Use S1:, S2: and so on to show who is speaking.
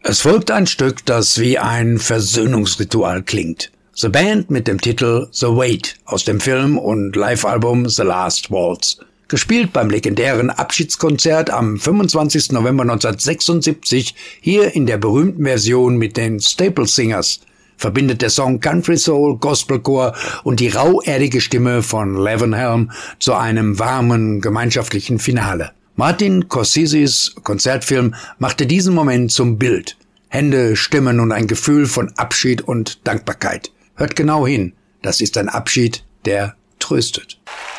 S1: Es folgt ein Stück, das wie ein Versöhnungsritual klingt. The Band mit dem Titel The Wait aus dem Film und Live-Album The Last Waltz. Gespielt beim legendären Abschiedskonzert am 25. November 1976, hier in der berühmten Version mit den Staple Singers, verbindet der Song Country Soul, Gospelchor und die rauerdige Stimme von Levon Helm zu einem warmen, gemeinschaftlichen Finale. Martin Scorseses Konzertfilm machte diesen Moment zum Bild. Hände, Stimmen und ein Gefühl von Abschied und Dankbarkeit. Hört genau hin, das ist ein Abschied, der tröstet.